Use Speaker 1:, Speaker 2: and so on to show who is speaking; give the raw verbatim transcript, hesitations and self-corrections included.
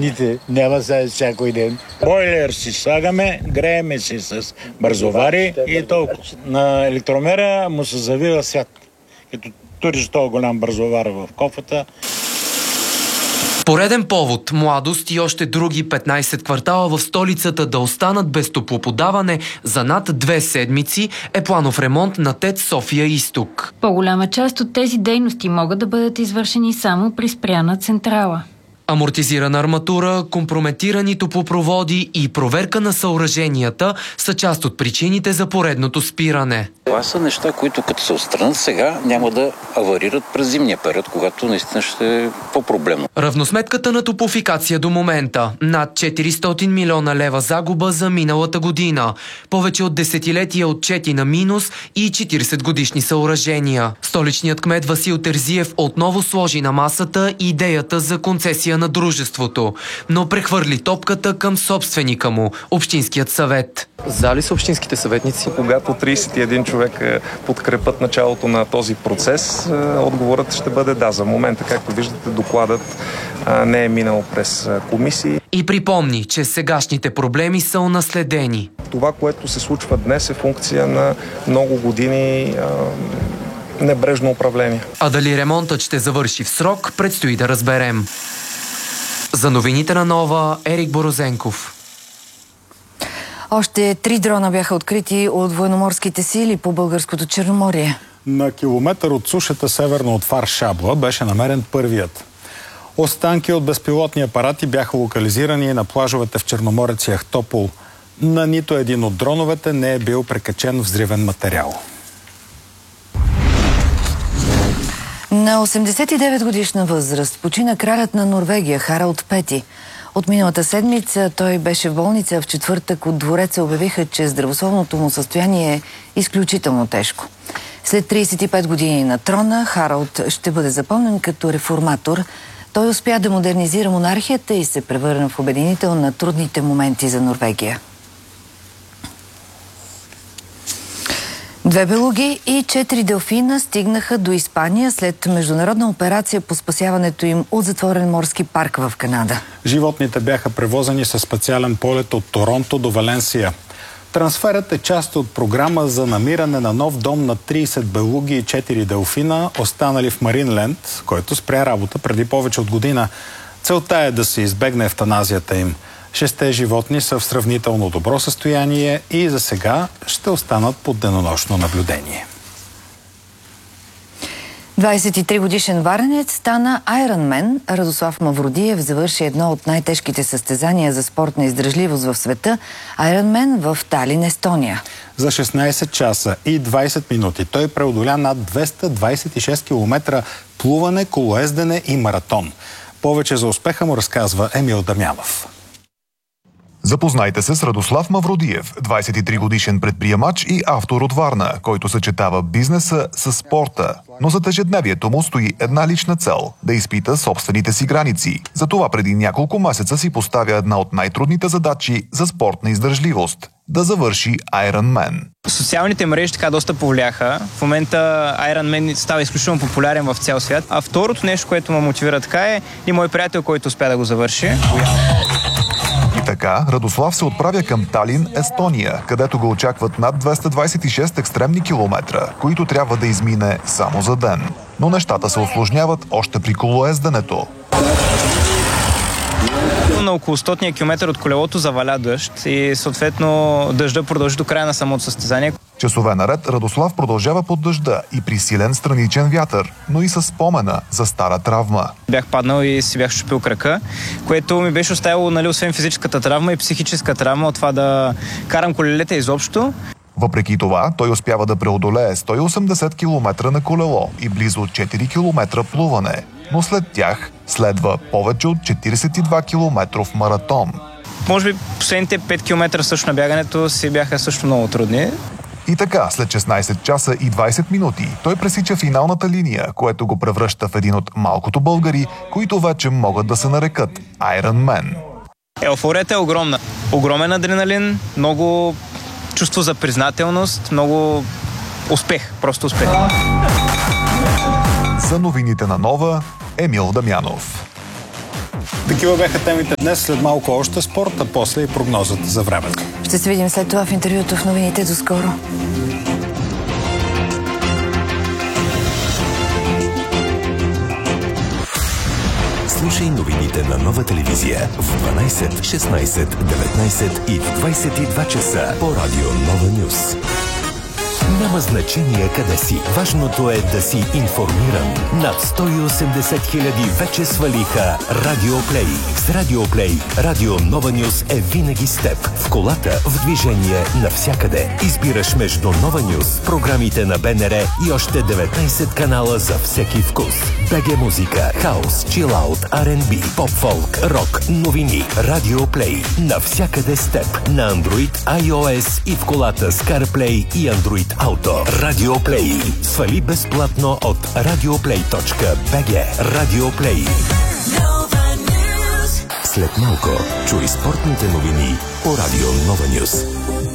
Speaker 1: Няма се всякой ден. Бойлер си слагаме, грееме си с бързовари и толкова. На електромера му се завива свят. Като туриш този голям бързовар в кофата.
Speaker 2: Пореден повод, младост и още други петнайсет квартала в столицата да останат без топлоподаване за над две седмици е планов ремонт на ТЕЦ София Изток.
Speaker 3: По-голяма част от тези дейности могат да бъдат извършени само при спряна централа.
Speaker 2: Амортизирана арматура, компрометирани топлопроводи и проверка на съоръженията са част от причините за поредното спиране.
Speaker 4: Това са неща, които като се отстранят сега, няма да аварират през зимния период, когато наистина ще е по-проблемно.
Speaker 2: Равносметката на топлофикация до момента – над четиристотин милиона лева загуба за миналата година. Повече от десетилетия отчети на минус и четирийсет годишни съоръжения. Столичният кмет Васил Терзиев отново сложи на масата идеята за концесия на дружеството, но прехвърли топката към собственика му – Общинският съвет.
Speaker 5: За ли са общинските съветници?
Speaker 6: Когато трийсет и един човек подкрепят началото на този процес, отговорът ще бъде да. За момента, както виждате, докладът не е минал през комисии.
Speaker 2: И припомни, че сегашните проблеми са унаследени.
Speaker 6: Това, което се случва днес, е функция на много години а, небрежно управление.
Speaker 2: А дали ремонтът ще завърши в срок, предстои да разберем. За новините на Нова, Ерик Борозенков.
Speaker 7: Още три дрона бяха открити от военноморските сили по българското Черноморие.
Speaker 8: На километър от сушата северно от Фар Шабла беше намерен първият. Останки от безпилотни апарати бяха локализирани на плажовете в Черноморец и Ахтопол. На нито един от дроновете не е бил прекачен взривен материал.
Speaker 7: На осемдесет и девет годишна възраст почина кралят на Норвегия Харалд Пети. От миналата седмица той беше в болница. В четвъртък от двореца обявиха, че здравословното му състояние е изключително тежко. След трийсет и пет години на трона, Харалд ще бъде запомнен като реформатор. Той успя да модернизира монархията и се превърна в обединител на трудните моменти за Норвегия. Две белуги и четири делфина стигнаха до Испания след международна операция по спасяването им от затворен морски парк в Канада.
Speaker 8: Животните бяха превозени със специален полет от Торонто до Валенсия. Трансферът е част от програма за намиране на нов дом на трийсет белуги и четири делфина, останали в Маринленд, който спря работа преди повече от година. Целта е да се избегне евтаназията им. Шесте животни са в сравнително добро състояние и за сега ще останат под денонощно наблюдение.
Speaker 7: двайсет и три годишен варнец стана Айронмен. Радослав Мавродиев завърши едно от най-тежките състезания за спортна издръжливост в света – Айронмен в Талин, Естония.
Speaker 8: За шестнайсет часа и двайсет минути той преодоля над двеста двайсет и шест километра плуване, колоездене и маратон. Повече за успеха му разказва Емил Дамянов.
Speaker 9: Запознайте се с Радослав Мавродиев, двайсет и три годишен предприемач и автор от Варна, който съчетава бизнеса с спорта. Но зад ежедневието му стои една лична цел – да изпита собствените си граници. Затова преди няколко месеца си поставя една от най-трудните задачи за спортна издържливост – да завърши Ironman.
Speaker 10: Социалните мрежи така доста повлияха. В момента Ironman става изключително популярен в цял свят. А второто нещо, което ме мотивира така е и мой приятел, който успя да го завърши.
Speaker 9: И така, Радослав се отправя към Талин, Естония, където го очакват над двеста двайсет и шест екстремни километра, които трябва да измине само за ден. Но нещата се усложняват още при колоезденето.
Speaker 10: На около стотния километър от колелото заваля дъжд и съответно дъжда продължи до края на самото състезание.
Speaker 9: Часове наред Радослав продължава под дъжда и при силен страничен вятър, но и със спомена за стара травма.
Speaker 10: Бях паднал и си бях щупил крака, което ми беше оставило, нали, освен физическата травма и психическа травма от това да карам колелета изобщо.
Speaker 9: Въпреки това, той успява да преодолее сто и осемдесет километра на колело и близо четири километра плуване. Но след тях следва повече от четирийсет и два километров маратон.
Speaker 10: Може би последните пет километра също на бягането си бяха също много трудни.
Speaker 9: И така, след шестнайсет часа и двайсет минути, той пресича финалната линия, което го превръща в един от малкото българи, които вече могат да се нарекат Ironman.
Speaker 10: Еуфорията е огромна. Огромен адреналин, много чувство за признателност, много успех, просто успех.
Speaker 9: За новините на Нова, Емил Дамянов.
Speaker 8: Такива бяха темите днес. След малко още спорт, а после и прогнозата за времето.
Speaker 7: Ще се видим след това в интервюто в новините. До скоро.
Speaker 11: Слушай новините на Нова телевизия в дванайсет, шестнайсет, деветнайсет и в двайсет и два часа по радио Нова Нюс. Няма значение къде си. Важното е да си информиран. Над сто и осемдесет хиляди вече свалиха Радиоплей. С Радиоплей Радио Нова Нюс е винаги с теб. В колата, в движение, навсякъде. Избираш между Нова Нюс, програмите на БНР и още деветнайсет канала за всеки вкус. БГ музика, хаус, чилаут, Ар енд Би, поп-фолк, рок, новини. Радиоплей. Навсякъде с теб. На Android, iOS и в колата с CarPlay и Android Auto. Радиоплей. Свали безплатно от радиоплей точка би джи. Радиоплей. След малко чуй спортните новини по Радио Нова Нюс.